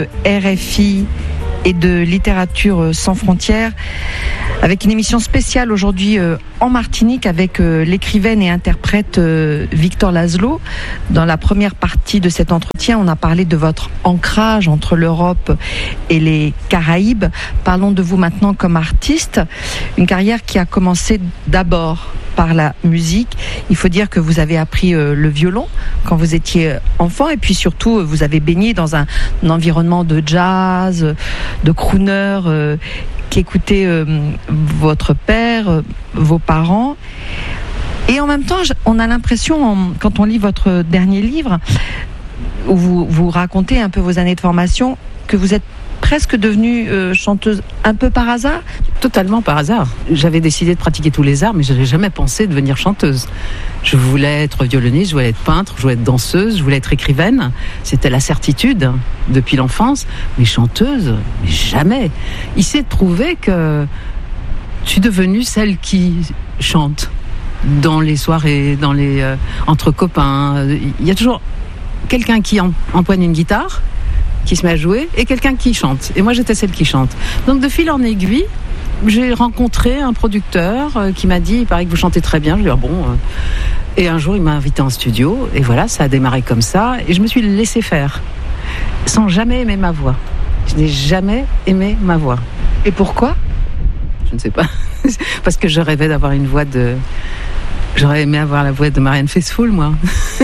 RFI et de Littérature sans frontières, avec une émission spéciale aujourd'hui en Martinique avec l'écrivaine et interprète Victor Laszlo. Dans la première partie de cet entretien, on a parlé de votre ancrage entre l'Europe et les Caraïbes. Parlons de vous maintenant comme artiste, une carrière qui a commencé d'abord par la musique. Il faut dire que vous avez appris le violon quand vous étiez enfant, et puis surtout vous avez baigné dans un environnement de jazz, de crooner qu'écoutaient votre père, vos parents. Et en même temps, on a l'impression, quand on lit votre dernier livre, où vous racontez un peu vos années de formation, que vous êtes presque devenue chanteuse un peu par hasard. Totalement par hasard. J'avais décidé de pratiquer tous les arts, mais je n'avais jamais pensé devenir chanteuse. Je voulais être violoniste, je voulais être peintre, je voulais être danseuse, je voulais être écrivaine. C'était la certitude depuis l'enfance. Mais chanteuse, mais jamais. Il s'est trouvé que je suis devenue celle qui chante dans les soirées, entre copains. Il y a toujours quelqu'un qui empoigne une guitare, qui se met à jouer, et quelqu'un qui chante. Et moi, j'étais celle qui chante. Donc, de fil en aiguille, j'ai rencontré un producteur qui m'a dit, il paraît que vous chantez très bien. Je lui ai dit, bon. Et un jour, il m'a invité en studio. Et voilà, ça a démarré comme ça. Et je me suis laissée faire, sans jamais aimer ma voix. Je n'ai jamais aimé ma voix. Et pourquoi ? Je ne sais pas. Parce que je rêvais d'avoir une voix de... J'aurais aimé avoir la voix de Marianne Faithfull, moi.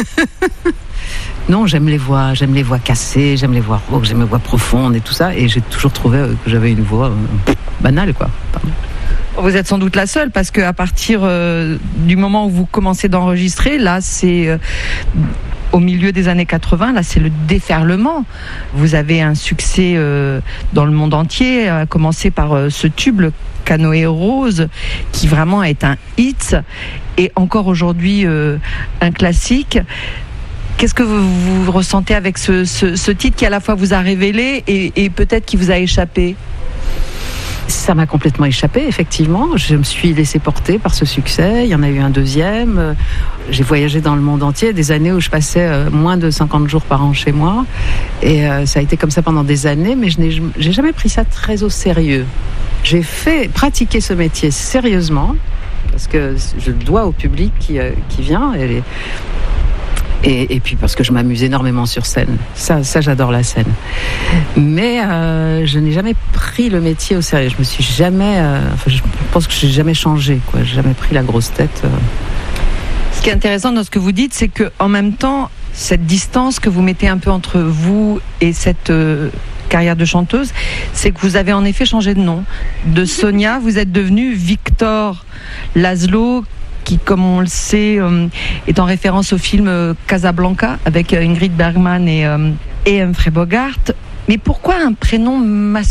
Non, j'aime les voix cassées, j'aime les voix rauques, j'aime les voix profondes et tout ça. Et j'ai toujours trouvé que j'avais une voix banale, quoi. Pardon. Vous êtes sans doute la seule, parce qu'à partir du moment où vous commencez d'enregistrer, là, c'est au milieu des années 80, là, c'est le déferlement. Vous avez un succès dans le monde entier, à commencer par ce tube, le Canoë Rose, qui vraiment est un hit, et encore aujourd'hui un classique. Qu'est-ce que vous ressentez avec ce titre qui à la fois vous a révélé et peut-être qui vous a échappé ? Ça m'a complètement échappé, effectivement. Je me suis laissée porter par ce succès. Il y en a eu un deuxième. J'ai voyagé dans le monde entier, des années où je passais moins de 50 jours par an chez moi. Et ça a été comme ça pendant des années, mais j'ai jamais pris ça très au sérieux. J'ai fait pratiquer ce métier sérieusement, parce que je le dois au public qui vient. Et puis parce que je m'amuse énormément sur scène. Ça j'adore la scène. Mais je n'ai jamais pris le métier au sérieux. Je me suis jamais... je pense que je n'ai jamais changé, quoi. Je n'ai jamais pris la grosse tête. Ce qui est intéressant dans ce que vous dites, c'est qu'en même temps, cette distance que vous mettez un peu entre vous et cette... carrière de chanteuse, c'est que vous avez en effet changé de nom. De Sonia, vous êtes devenue Victor Laszlo, qui, comme on le sait, est en référence au film Casablanca avec Ingrid Bergman et Humphrey Bogart. Mais pourquoi un prénom masculin ?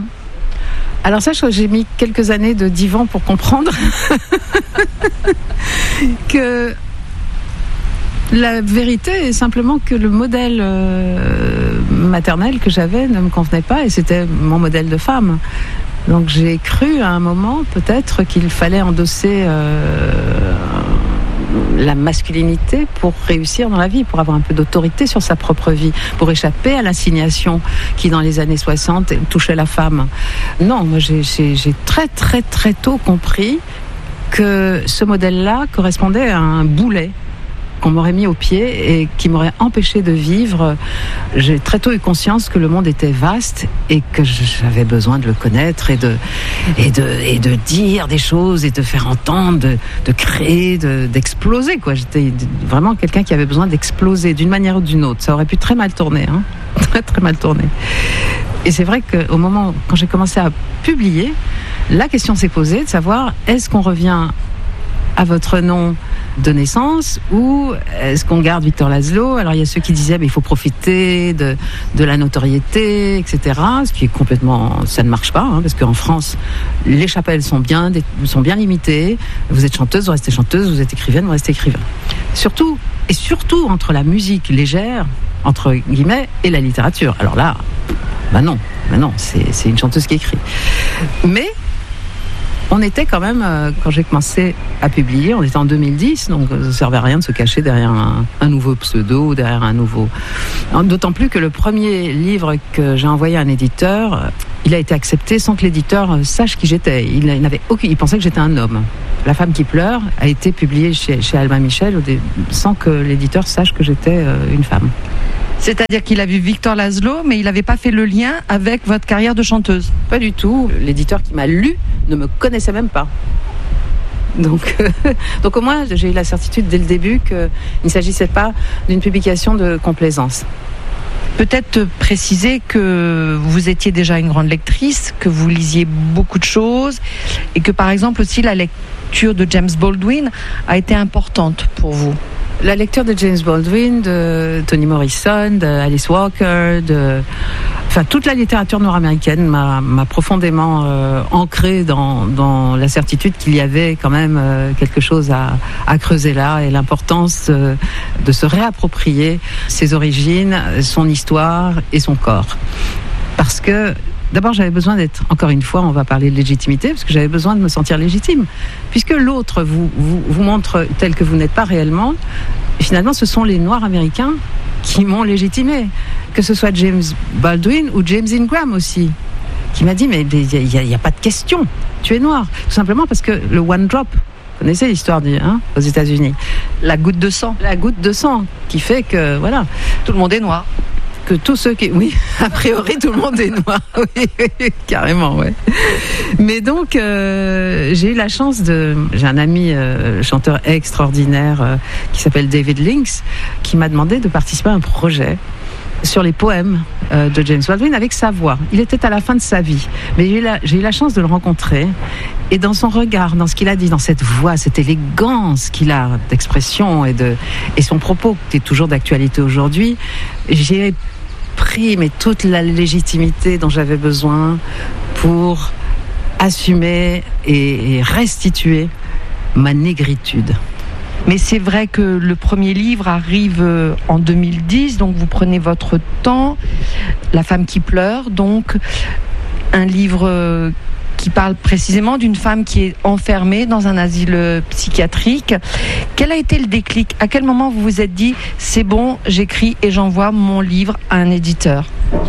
Alors ça, j'ai mis quelques années de divan pour comprendre que la vérité est simplement que le modèle maternel que j'avais ne me convenait pas, et c'était mon modèle de femme. Donc j'ai cru à un moment peut-être qu'il fallait endosser la masculinité pour réussir dans la vie, pour avoir un peu d'autorité sur sa propre vie, pour échapper à l'assignation qui dans les années 60 touchait la femme. Non, moi j'ai très très très tôt compris que ce modèle-là correspondait à un boulet qu'on m'aurait mis au pied et qui m'aurait empêché de vivre. J'ai très tôt eu conscience que le monde était vaste et que j'avais besoin de le connaître et de dire des choses et de faire entendre, de créer, d'exploser, quoi. J'étais vraiment quelqu'un qui avait besoin d'exploser d'une manière ou d'une autre. Ça aurait pu très mal tourner, hein. Très très mal tourner. Et c'est vrai qu'au moment, quand j'ai commencé à publier, la question s'est posée de savoir, est-ce qu'on revient à votre nom de naissance ou est-ce qu'on garde Victor Laszlo ? Alors il y a ceux qui disaient mais il faut profiter de la notoriété, etc. Ce qui est complètement, ça ne marche pas, hein, parce qu'en France les chapelles sont bien limitées. Vous êtes chanteuse, vous restez chanteuse, vous êtes écrivaine, vous restez écrivain. Surtout entre la musique légère entre guillemets et la littérature. Alors là, non, c'est une chanteuse qui écrit. Mais On était quand même, quand j'ai commencé à publier, on était en 2010, donc ça ne servait à rien de se cacher derrière un nouveau pseudo, derrière un nouveau... D'autant plus que le premier livre que j'ai envoyé à un éditeur, il a été accepté sans que l'éditeur sache qui j'étais. Il pensait que j'étais un homme. La femme qui pleure a été publiée chez Albin Michel sans que l'éditeur sache que j'étais une femme. C'est-à-dire qu'il a vu Victor Laszlo, mais il n'avait pas fait le lien avec votre carrière de chanteuse? Pas du tout. L'éditeur qui m'a lu ne me connaissait même pas. Donc au moins, j'ai eu la certitude dès le début qu'il ne s'agissait pas d'une publication de complaisance. Peut-être préciser que vous étiez déjà une grande lectrice, que vous lisiez beaucoup de choses, et que par exemple aussi la lecture de James Baldwin a été importante pour vous. La lecture de James Baldwin, de Toni Morrison, d'Alice Walker, toute la littérature nord-américaine m'a profondément ancrée dans la certitude qu'il y avait quand même quelque chose à creuser là, et l'importance de se réapproprier ses origines, son histoire et son corps. Parce que d'abord, j'avais besoin d'être, encore une fois, on va parler de légitimité, parce que j'avais besoin de me sentir légitime. Puisque l'autre vous montre tel que vous n'êtes pas réellement, et finalement, ce sont les Noirs américains qui m'ont légitimé. Que ce soit James Baldwin ou James Ingram aussi, qui m'a dit, mais il n'y a pas de question, tu es noir. Tout simplement parce que le one drop, vous connaissez l'histoire aux États-Unis. La goutte de sang. La goutte de sang, qui fait que, voilà. Tout le monde est noir. Que tous ceux qui... Oui, a priori, tout le monde est noir. Oui, carrément, ouais. Mais donc, j'ai eu la chance J'ai un ami chanteur extraordinaire qui s'appelle David Lynx, qui m'a demandé de participer à un projet sur les poèmes de James Baldwin avec sa voix. Il était à la fin de sa vie, mais j'ai eu la chance de le rencontrer, et dans son regard, dans ce qu'il a dit, dans cette voix, cette élégance qu'il a d'expression et son propos qui est toujours d'actualité aujourd'hui, j'ai pris toute la légitimité dont j'avais besoin pour assumer et restituer ma négritude. Mais c'est vrai que le premier livre arrive en 2010, donc vous prenez votre temps. La femme qui pleure, donc un livre qui parle précisément d'une femme qui est enfermée dans un asile psychiatrique. Quel a été le déclic? À quel moment vous vous êtes dit, c'est bon, j'écris et j'envoie mon livre à un éditeur?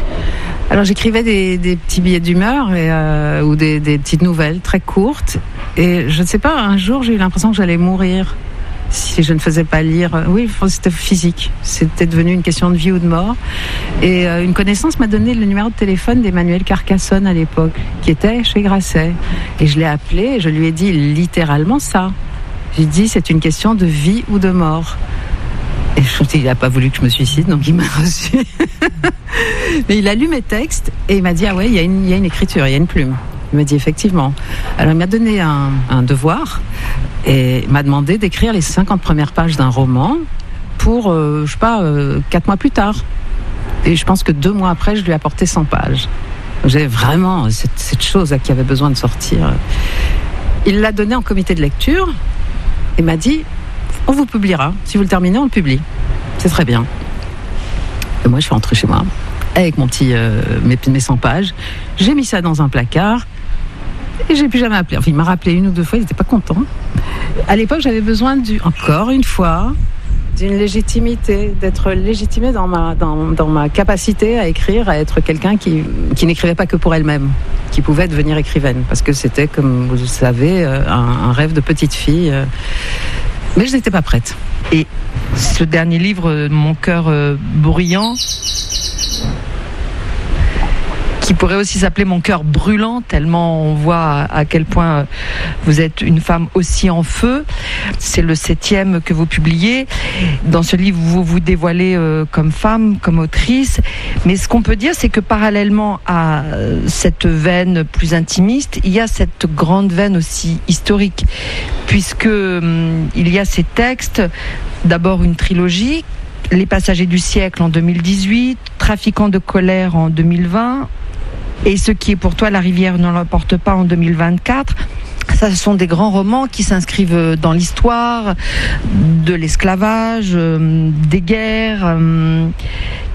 Alors j'écrivais des petits billets d'humeur ou des petites nouvelles très courtes, et je ne sais pas, un jour j'ai eu l'impression que j'allais mourir si je ne faisais pas lire. Oui, c'était physique, c'était devenu une question de vie ou de mort. Et une connaissance m'a donné le numéro de téléphone d'Emmanuel Carcassonne à l'époque, qui était chez Grasset, et je l'ai appelé et je lui ai dit littéralement ça. J'ai dit, c'est une question de vie ou de mort. Et il n'a pas voulu que je me suicide, donc il m'a reçu. Mais il a lu mes textes et il m'a dit, ah ouais, il y a une écriture, il y a une plume. Il m'a dit effectivement. Alors il m'a donné un devoir et m'a demandé d'écrire les 50 premières pages d'un roman pour, 4 mois plus tard. Et je pense que 2 mois après, je lui ai apporté 100 pages. J'avais vraiment cette chose qui avait besoin de sortir. Il l'a donné en comité de lecture et m'a dit, on vous publiera. Si vous le terminez, on le publie. C'est très bien. Et moi, je suis rentrée chez moi avec mon petit, mes 100 pages. J'ai mis ça dans un placard et j'ai plus jamais appelé. Enfin, il m'a rappelé 1 ou 2 fois, il n'était pas content. À l'époque, j'avais besoin encore une fois, d'une légitimité, d'être légitimée dans ma capacité à écrire, à être quelqu'un qui n'écrivait pas que pour elle-même, qui pouvait devenir écrivaine. Parce que c'était, comme vous le savez, un rêve de petite fille. Mais je n'étais pas prête. Et ce dernier livre, Mon cœur bruyant, qui pourrait aussi s'appeler Mon cœur brûlant, tellement on voit à quel point vous êtes une femme aussi en feu. C'est le 7e que vous publiez. Dans ce livre, vous vous dévoilez comme femme, comme autrice. Mais ce qu'on peut dire, c'est que parallèlement à cette veine plus intimiste, il y a cette grande veine aussi historique, puisque il y a ces textes, d'abord une trilogie, Les Passagers du siècle en 2018, Trafiquants de colère en 2020, et Ce qui est pour toi la rivière ne l'emporte pas en 2024. Ça, ce sont des grands romans qui s'inscrivent dans l'histoire de l'esclavage, des guerres,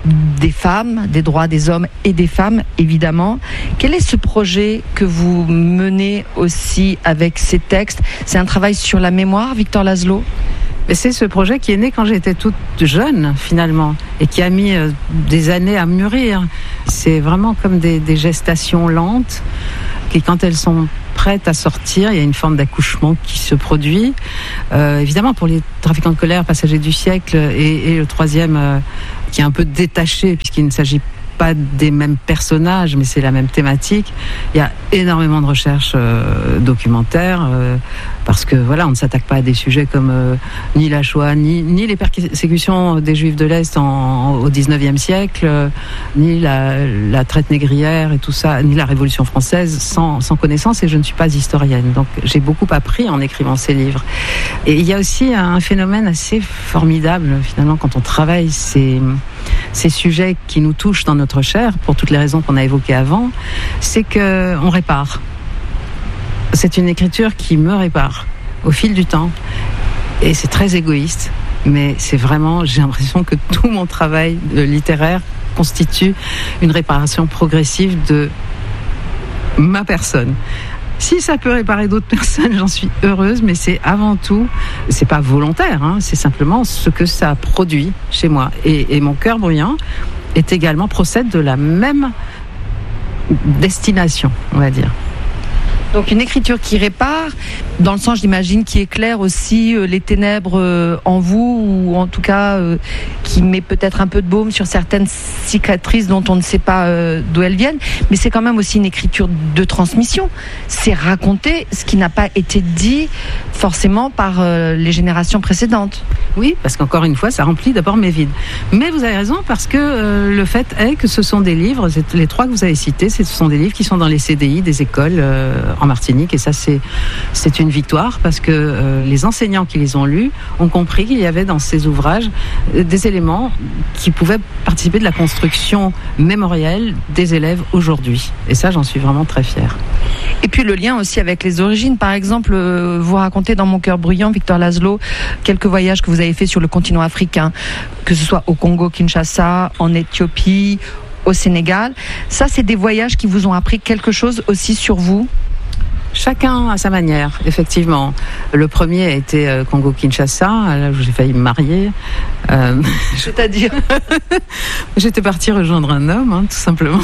des femmes, des droits des hommes et des femmes, évidemment. Quel est ce projet que vous menez aussi avec ces textes ? C'est un travail sur la mémoire, Victor Laszlo ? Mais c'est ce projet qui est né quand j'étais toute jeune, finalement, et qui a mis des années à mûrir. C'est vraiment comme des gestations lentes, qui, quand elles sont prêtes à sortir, il y a une forme d'accouchement qui se produit. Évidemment, pour les trafiquants de colère, Passagers du siècle, et le troisième, qui est un peu détaché, puisqu'il ne s'agit pas des mêmes personnages, mais c'est la même thématique. Il y a énormément de recherches documentaires, parce que voilà, on ne s'attaque pas à des sujets comme ni la Shoah, ni les persécutions des Juifs de l'Est au XIXe siècle, ni la traite négrière et tout ça, ni la Révolution française sans connaissance, et je ne suis pas historienne. Donc j'ai beaucoup appris en écrivant ces livres. Et il y a aussi un phénomène assez formidable, finalement, quand on travaille ces sujets qui nous touchent dans notre chair, pour toutes les raisons qu'on a évoquées avant, c'est qu'on répare. C'est une écriture qui me répare au fil du temps. Et c'est très égoïste, mais c'est vraiment, j'ai l'impression que tout mon travail littéraire constitue une réparation progressive de ma personne. Si ça peut réparer d'autres personnes, j'en suis heureuse, mais c'est avant tout, c'est pas volontaire, hein, c'est simplement ce que ça produit chez moi. Et mon cœur bruyant procède de la même destination, on va dire. Donc une écriture qui répare, dans le sens, j'imagine, qui éclaire aussi les ténèbres en vous, ou en tout cas qui met peut-être un peu de baume sur certaines cicatrices dont on ne sait pas d'où elles viennent. Mais c'est quand même aussi une écriture de transmission. C'est raconter ce qui n'a pas été dit forcément par les générations précédentes. Oui, parce qu'encore une fois, ça remplit d'abord mes vides. Mais vous avez raison, parce que le fait est que ce sont des livres, les trois que vous avez cités, ce sont des livres qui sont dans les CDI des écoles en Martinique, et ça c'est une victoire, parce que les enseignants qui les ont lus ont compris qu'il y avait dans ces ouvrages des éléments qui pouvaient participer de la construction mémorielle des élèves aujourd'hui, et ça j'en suis vraiment très fière. Et puis le lien aussi avec les origines, par exemple, vous racontez dans Mon cœur bruyant, Victor Laszlo, quelques voyages que vous avez faits sur le continent africain, que ce soit au Congo, Kinshasa, en Éthiopie, au Sénégal. Ça, c'est des voyages qui vous ont appris quelque chose aussi sur vous ? Chacun à sa manière, effectivement. Le premier a été Congo-Kinshasa, là où j'ai failli me marier. C'est-à-dire J'étais partie rejoindre un homme, hein, tout simplement.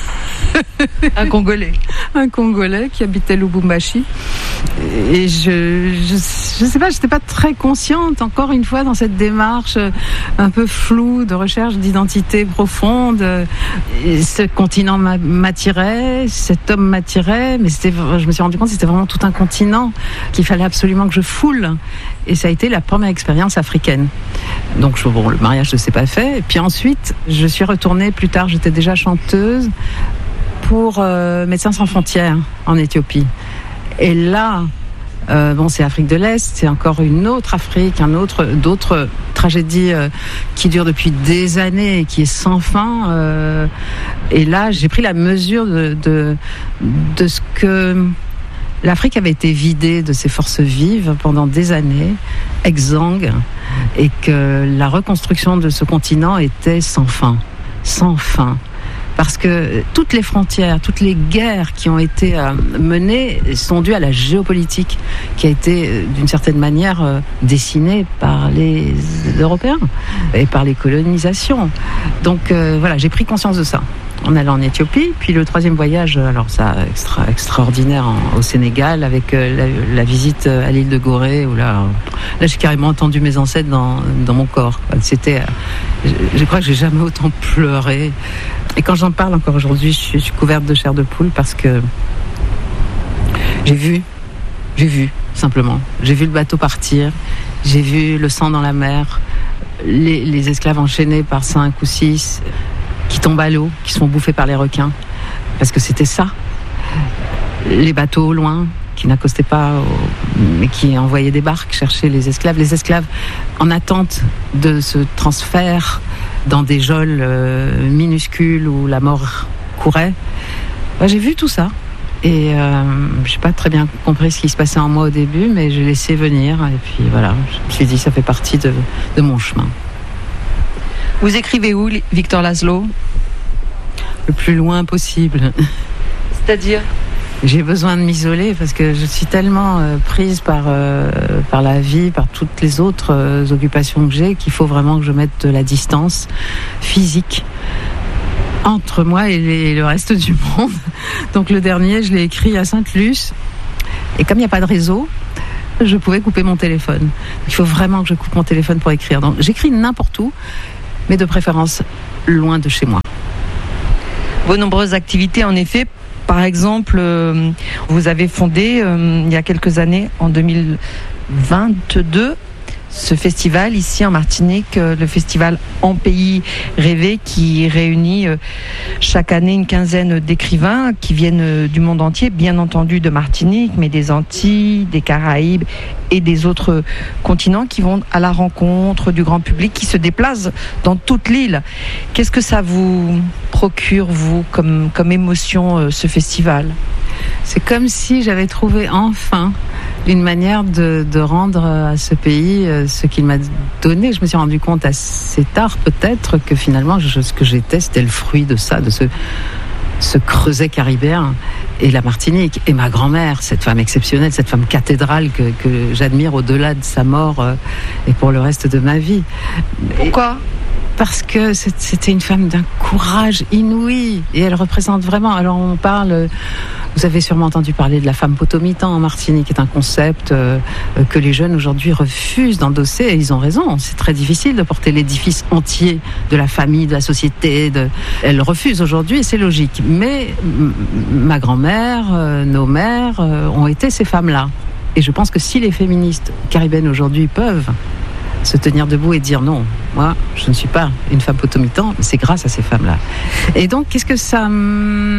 Un Congolais. Un Congolais qui habitait Lubumbashi. Et je sais pas, j'étais pas très consciente, encore une fois, dans cette démarche un peu floue de recherche d'identité profonde. Et ce continent m'attirait, cet homme m'attirait, mais je me suis rendu compte que c'était vraiment tout un continent qu'il fallait absolument que je foule. Et ça a été la première expérience africaine. Donc, le mariage ne s'est pas fait. Et puis ensuite, je suis retournée plus tard, j'étais déjà chanteuse, pour Médecins sans frontières en Éthiopie. Et là, c'est Afrique de l'Est, c'est encore une autre Afrique, d'autres tragédies qui durent depuis des années et qui est sans fin. Et là, j'ai pris la mesure de ce que l'Afrique avait été vidée de ses forces vives pendant des années, exsangue, et que la reconstruction de ce continent était sans fin. Parce que toutes les frontières, toutes les guerres qui ont été menées sont dues à la géopolitique qui a été d'une certaine manière dessinée par les Européens et par les colonisations. Donc j'ai pris conscience de ça en allant en Éthiopie. Puis le troisième voyage, alors ça extraordinaire au Sénégal, avec la visite à l'île de Gorée, où là j'ai carrément entendu mes ancêtres dans mon corps. C'était, je crois que j'ai jamais autant pleuré. Et quand j'en parle encore aujourd'hui, je suis couverte de chair de poule, parce que j'ai vu simplement. J'ai vu le bateau partir, j'ai vu le sang dans la mer, les esclaves enchaînés par 5 ou 6 qui tombent à l'eau, qui sont bouffés par les requins, parce que c'était ça. Les bateaux au loin qui n'accostaient pas, mais qui envoyaient des barques chercher les esclaves en attente de ce transfert dans des geôles minuscules où la mort courait. J'ai vu tout ça, et je n'ai pas très bien compris ce qui se passait en moi au début, mais j'ai laissé venir, et puis voilà, je me suis dit ça fait partie de mon chemin. Vous écrivez où, Victor Laszlo ? Le plus loin possible. C'est-à-dire ? J'ai besoin de m'isoler parce que je suis tellement prise par la vie, par toutes les autres occupations que j'ai, qu'il faut vraiment que je mette de la distance physique entre moi et le reste du monde. Donc le dernier, je l'ai écrit à Sainte-Luce. Et comme il n'y a pas de réseau, je pouvais couper mon téléphone. Il faut vraiment que je coupe mon téléphone pour écrire. Donc j'écris n'importe où, mais de préférence loin de chez moi. Vos nombreuses activités, en effet, par exemple, vous avez fondé il y a quelques années, en 2022, ce festival ici en Martinique, le festival En Pays Rêvé, qui réunit chaque année une quinzaine d'écrivains qui viennent du monde entier, bien entendu de Martinique, mais des Antilles, des Caraïbes et des autres continents, qui vont à la rencontre du grand public, qui se déplacent dans toute l'île. Qu'est-ce que ça vous procure, vous, comme émotion, ce festival ? C'est comme si j'avais trouvé enfin une manière de rendre à ce pays ce qu'il m'a donné. Je me suis rendu compte assez tard, peut-être, que finalement, ce que j'étais, c'était le fruit de ça, de ce creuset caribéen. Et la Martinique, et ma grand-mère, cette femme exceptionnelle, cette femme cathédrale que j'admire au-delà de sa mort et pour le reste de ma vie. Pourquoi ? Parce que c'était une femme d'un courage inouï, et elle représente vraiment. Alors on parle, vous avez sûrement entendu parler de la femme potomitan en Martinique, qui est un concept que les jeunes aujourd'hui refusent d'endosser, et ils ont raison. C'est très difficile de porter l'édifice entier de la famille, de la société. Elles refusent aujourd'hui, et c'est logique. Mais ma grand-mère, nos mères ont été ces femmes-là. Et je pense que si les féministes caribéennes aujourd'hui peuvent se tenir debout et dire non, moi je ne suis pas une femme potomitan, mais c'est grâce à ces femmes-là. Et donc qu'est-ce que ça m'apporte ?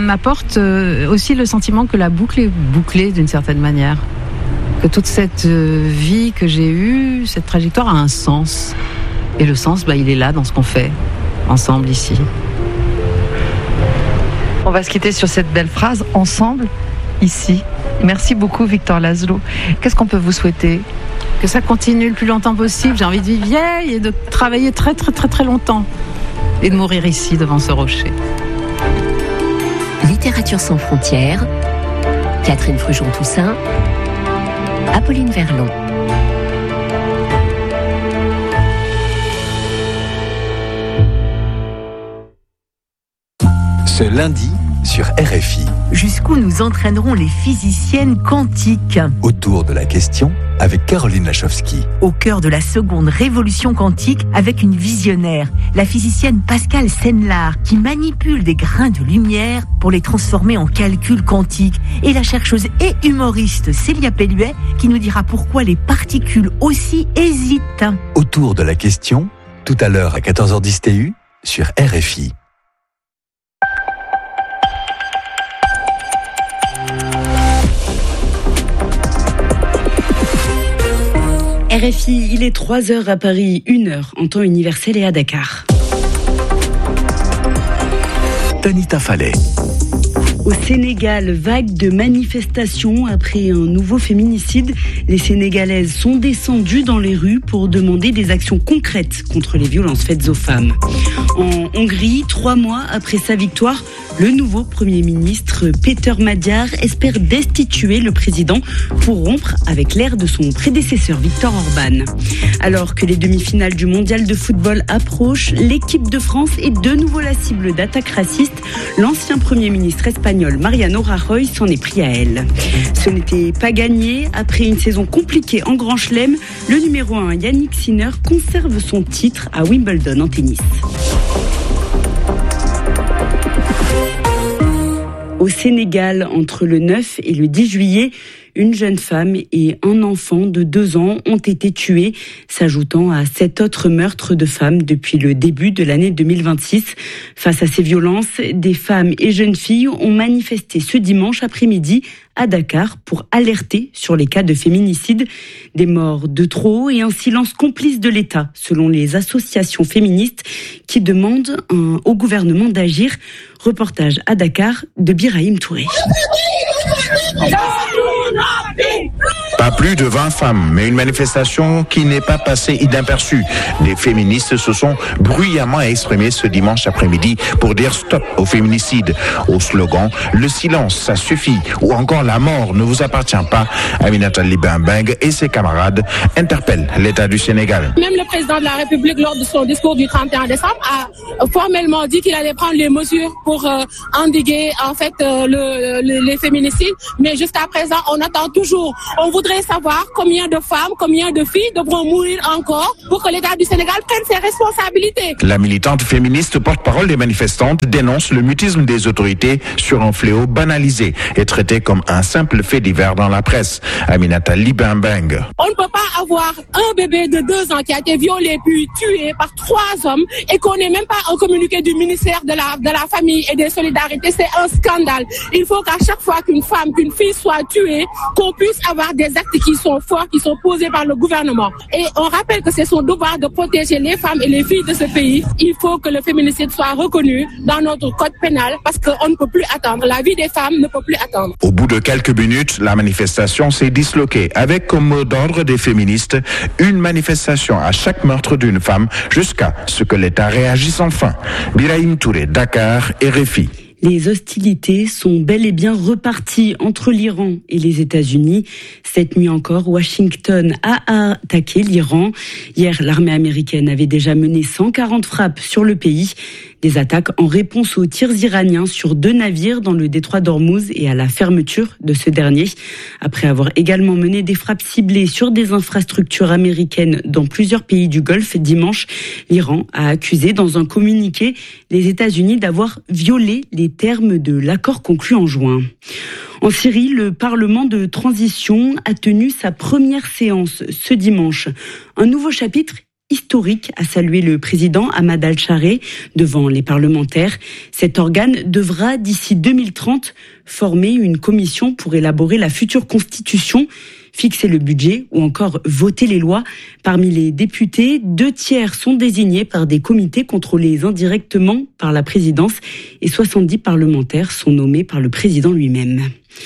Aussi le sentiment que la boucle est bouclée d'une certaine manière, que toute cette vie que j'ai eue, cette trajectoire a un sens, et le sens, il est là dans ce qu'on fait ensemble ici. On va se quitter sur cette belle phrase, ensemble ici. Merci beaucoup Victor Laszlo. Qu'est-ce qu'on peut vous souhaiter ? Que ça continue le plus longtemps possible. J'ai envie de vivre vieille et de travailler très très très très longtemps. Et de mourir ici, devant ce rocher. Littérature sans frontières, Catherine Frujon-Toussaint, Apolline Verlon. Ce lundi, sur RFI. Jusqu'où nous entraîneront les physiciennes quantiques ? Autour de la question, avec Caroline Lachowski. Au cœur de la seconde révolution quantique, avec une visionnaire, la physicienne Pascale Senlard, qui manipule des grains de lumière pour les transformer en calculs quantiques. Et la chercheuse et humoriste Célia Pelluet, qui nous dira pourquoi les particules aussi hésitent. Autour de la question, tout à l'heure à 14h10 TU, sur RFI. RFI, il est 3h à Paris, 1h en temps universel et à Dakar. Tanita Fallet. Au Sénégal, vague de manifestations après un nouveau féminicide. Les Sénégalaises sont descendues dans les rues pour demander des actions concrètes contre les violences faites aux femmes. En Hongrie, 3 mois après sa victoire, le nouveau Premier ministre Péter Magyar espère destituer le président pour rompre avec l'ère de son prédécesseur Viktor Orban. Alors que les demi-finales du mondial de football approchent, l'équipe de France est de nouveau la cible d'attaques racistes. L'ancien Premier ministre espagnol Mariano Rajoy s'en est pris à elle. Ce n'était pas gagné. Après une saison compliquée en Grand Chelem, le numéro 1 Yannick Sinner conserve son titre à Wimbledon en tennis. Au Sénégal, entre le 9 et le 10 juillet, une jeune femme et un enfant de 2 ans ont été tués, s'ajoutant à 7 autres meurtres de femmes depuis le début de l'année 2026. Face à ces violences, des femmes et jeunes filles ont manifesté ce dimanche après-midi à Dakar pour alerter sur les cas de féminicide. Des morts de trop et un silence complice de l'État, selon les associations féministes qui demandent au gouvernement d'agir. Reportage à Dakar de Birahim Touré. Pas plus de 20 femmes, mais une manifestation qui n'est pas passée inaperçue. Des féministes se sont bruyamment exprimées ce dimanche après-midi pour dire stop au féminicide. Au slogan « Le silence, ça suffit » ou encore « La mort ne vous appartient pas », Aminata Libin-Beng et ses camarades interpellent l'État du Sénégal. Même le président de la République, lors de son discours du 31 décembre, a formellement dit qu'il allait prendre les mesures pour endiguer en fait les féminicides. Mais jusqu'à présent, on attend toujours. On voudrait savoir combien de femmes, combien de filles devront mourir encore pour que l'État du Sénégal prenne ses responsabilités. La militante féministe porte-parole des manifestantes dénonce le mutisme des autorités sur un fléau banalisé et traité comme un simple fait divers dans la presse. Aminata Libin-Beng. On ne peut pas avoir un bébé de 2 ans qui a été violé puis tué par 3 hommes et qu'on n'ait même pas un communiqué du ministère de la famille et des solidarités. C'est un scandale. Il faut qu'à chaque fois qu'une femme, qu'une fille soit tuée, qu'on puisse avoir des actes qui sont forts, qui sont posés par le gouvernement. Et on rappelle que c'est son devoir de protéger les femmes et les filles de ce pays. Il faut que le féminicide soit reconnu dans notre code pénal parce qu'on ne peut plus attendre. La vie des femmes ne peut plus attendre. Au bout de quelques minutes, la manifestation s'est disloquée avec comme mot d'ordre des féministes une manifestation à chaque meurtre d'une femme jusqu'à ce que l'État réagisse enfin. Birahim Touré, Dakar, RFI. Les hostilités sont bel et bien reparties entre l'Iran et les États-Unis. Cette nuit encore, Washington a attaqué l'Iran. Hier, l'armée américaine avait déjà mené 140 frappes sur le pays. Des attaques en réponse aux tirs iraniens sur 2 navires dans le détroit d'Ormuz et à la fermeture de ce dernier. Après avoir également mené des frappes ciblées sur des infrastructures américaines dans plusieurs pays du Golfe dimanche, l'Iran a accusé dans un communiqué les États-Unis d'avoir violé les termes de l'accord conclu en juin. En Syrie, le Parlement de transition a tenu sa première séance ce dimanche. Un nouveau chapitre historique, a salué le président Ahmad al-Chareh devant les parlementaires. Cet organe devra, d'ici 2030, former une commission pour élaborer la future constitution, fixer le budget ou encore voter les lois. Parmi les députés, 2/3 sont désignés par des comités contrôlés indirectement par la présidence et 70 parlementaires sont nommés par le président lui-même.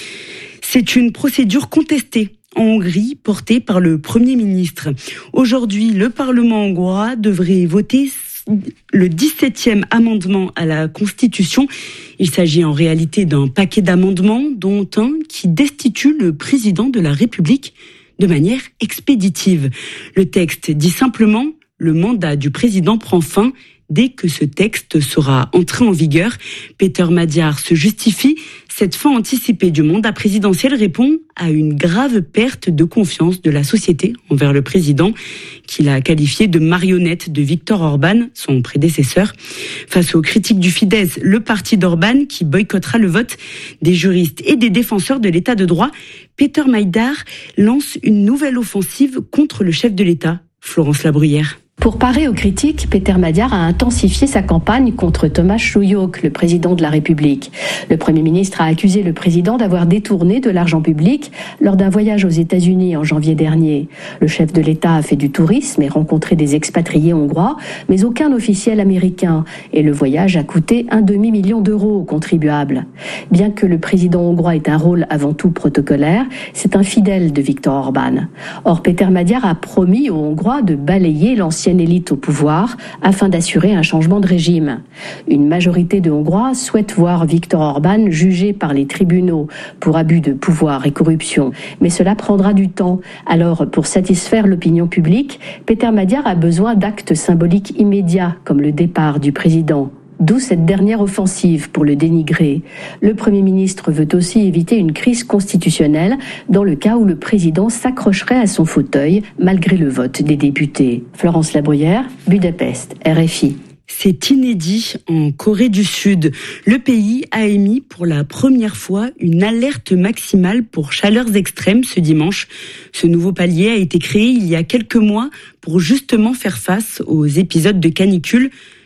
C'est une procédure contestée en Hongrie, portée par le Premier ministre. Aujourd'hui, le Parlement hongrois devrait voter le 17e amendement à la Constitution. Il s'agit en réalité d'un paquet d'amendements, dont un qui destitue le président de la République de manière expéditive. Le texte dit simplement « Le mandat du président prend fin » dès que ce texte sera entré en vigueur. Peter Magyar se justifie. Cette fin anticipée du mandat présidentiel répond à une grave perte de confiance de la société envers le président, qu'il a qualifié de marionnette de Viktor Orban, son prédécesseur. Face aux critiques du Fidesz, le parti d'Orban, qui boycottera le vote, des juristes et des défenseurs de l'état de droit, Peter Magyar lance une nouvelle offensive contre le chef de l'État, Florence Labruyère. Pour parer aux critiques, Peter Magyar a intensifié sa campagne contre Tomáš Šujuk, le président de la République. Le Premier ministre a accusé le président d'avoir détourné de l'argent public lors d'un voyage aux États-Unis en janvier dernier. Le chef de l'État a fait du tourisme et rencontré des expatriés hongrois, mais aucun officiel américain. Et le voyage a coûté un demi-million d'euros aux contribuables. Bien que le président hongrois ait un rôle avant tout protocolaire, c'est un fidèle de Viktor Orban. Or, Peter Magyar a promis aux Hongrois de balayer l'ancienne élite au pouvoir afin d'assurer un changement de régime. Une majorité de Hongrois souhaite voir Viktor Orban jugé par les tribunaux pour abus de pouvoir et corruption. Mais cela prendra du temps. Alors, pour satisfaire l'opinion publique, Peter Magyar a besoin d'actes symboliques immédiats, comme le départ du président. D'où cette dernière offensive pour le dénigrer. Le Premier ministre veut aussi éviter une crise constitutionnelle dans le cas où le président s'accrocherait à son fauteuil malgré le vote des députés. Florence Labruyère, Budapest, RFI. C'est inédit en Corée du Sud. Le pays a émis pour la première fois une alerte maximale pour chaleurs extrêmes ce dimanche. Ce nouveau palier a été créé il y a quelques mois pour justement faire face aux épisodes de canicule.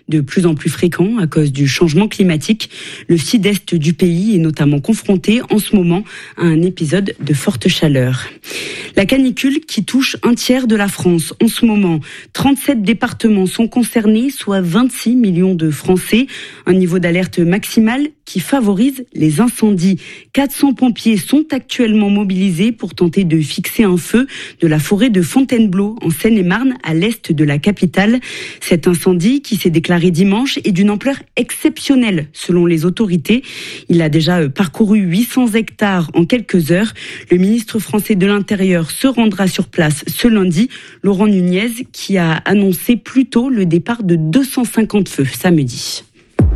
de plus en plus fréquents à cause du changement climatique. Le sud-est du pays est notamment confronté en ce moment à un épisode de forte chaleur. La canicule qui touche un tiers de la France en ce moment. 37 départements sont concernés, soit 26 millions de Français. Un niveau d'alerte maximal qui favorise les incendies. 400 pompiers sont actuellement mobilisés pour tenter de fixer un feu de la forêt de Fontainebleau en Seine-et-Marne à l'est de la capitale. Cet incendie qui s'est déclaré dimanche est d'une ampleur exceptionnelle selon les autorités. Il a déjà parcouru 800 hectares en quelques heures. Le ministre français de l'Intérieur se rendra sur place ce lundi. Laurent Nunez qui a annoncé plus tôt le départ de 250 feux samedi.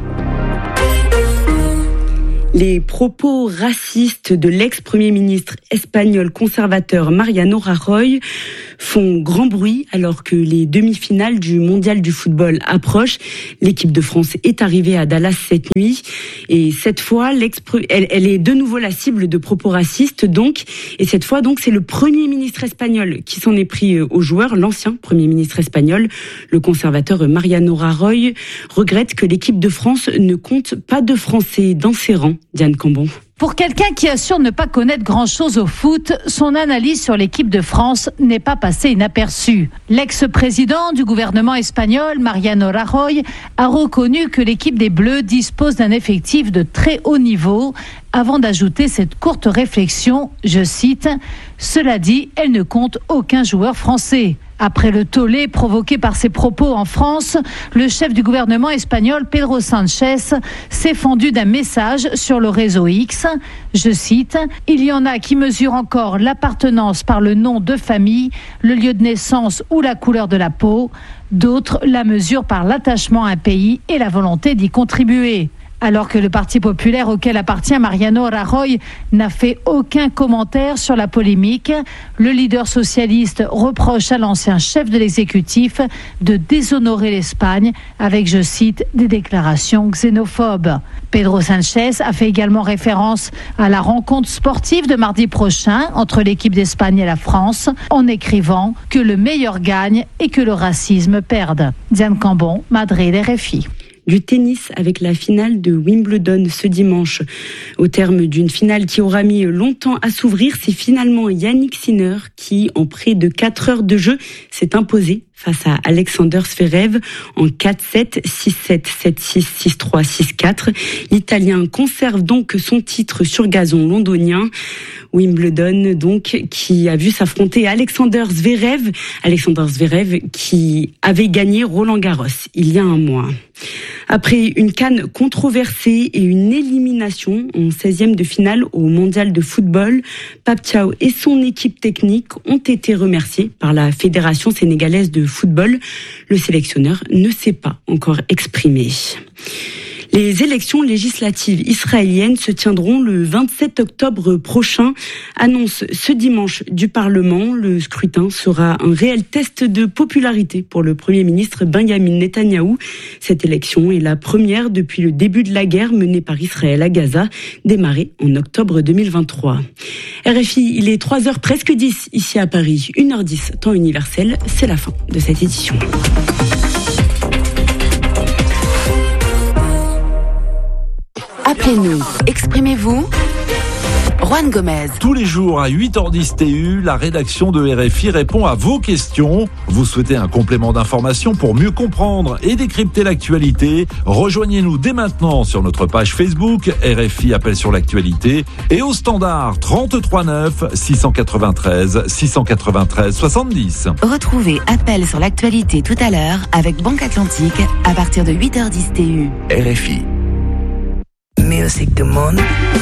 Les propos racistes de l'ex-premier ministre espagnol conservateur Mariano Rajoy font grand bruit alors que les demi-finales du mondial du football approchent. L'équipe de France est arrivée à Dallas cette nuit et cette fois, elle est de nouveau la cible de propos racistes donc. Et cette fois donc, c'est le premier ministre espagnol qui s'en est pris aux joueurs. L'ancien premier ministre espagnol, le conservateur Mariano Rajoy, regrette que l'équipe de France ne compte pas de Français dans ses rangs. Diane Cambon. Pour quelqu'un qui assure ne pas connaître grand-chose au foot, son analyse sur l'équipe de France n'est pas passée inaperçue. L'ex-président du gouvernement espagnol, Mariano Rajoy, a reconnu que l'équipe des Bleus dispose d'un effectif de très haut niveau, avant d'ajouter cette courte réflexion, je cite, « Cela dit, elle ne compte aucun joueur français ». Après le tollé provoqué par ses propos en France, le chef du gouvernement espagnol, Pedro Sánchez, s'est fendu d'un message sur le réseau X. Je cite, « Il y en a qui mesurent encore l'appartenance par le nom de famille, le lieu de naissance ou la couleur de la peau. D'autres la mesurent par l'attachement à un pays et la volonté d'y contribuer. » Alors que le Parti populaire auquel appartient Mariano Rajoy n'a fait aucun commentaire sur la polémique, le leader socialiste reproche à l'ancien chef de l'exécutif de déshonorer l'Espagne avec, je cite, des déclarations xénophobes. Pedro Sánchez a fait également référence à la rencontre sportive de mardi prochain entre l'équipe d'Espagne et la France en écrivant que le meilleur gagne et que le racisme perde. Diane Cambon, Madrid, RFI. Du tennis avec la finale de Wimbledon ce dimanche. Au terme d'une finale qui aura mis longtemps à s'ouvrir, c'est finalement Yannick Sinner qui, en près de 4 heures de jeu, s'est imposé face à Alexander Zverev en 4-7, 6-7, 7-6, 6-3, 6-4. L'Italien conserve donc son titre sur gazon londonien. Wimbledon, donc, qui a vu s'affronter Alexander Zverev qui avait gagné Roland-Garros il y a un mois. Après une CAN controversée et une élimination en 16e de finale au mondial de football, Pape Thiaw et son équipe technique ont été remerciés par la Fédération sénégalaise de football. Le sélectionneur ne s'est pas encore exprimé. Les élections législatives israéliennes se tiendront le 27 octobre prochain, annonce ce dimanche du Parlement. Le scrutin sera un réel test de popularité pour le Premier ministre Benjamin Netanyahou. Cette élection est la première depuis le début de la guerre menée par Israël à Gaza, démarrée en octobre 2023. RFI, il est 3h presque 10 ici à Paris, 1h10 temps universel. C'est la fin de cette édition. Appelez-nous, exprimez-vous. Juan Gomez. Tous les jours à 8h10 TU, la rédaction de RFI répond à vos questions. Vous souhaitez un complément d'information pour mieux comprendre et décrypter l'actualité? Rejoignez-nous dès maintenant sur notre page Facebook RFI Appel sur l'actualité et au standard 33 9 693 693 70. Retrouvez Appel sur l'actualité tout à l'heure avec Banque Atlantique à partir de 8h10 TU. RFI. Music du monde.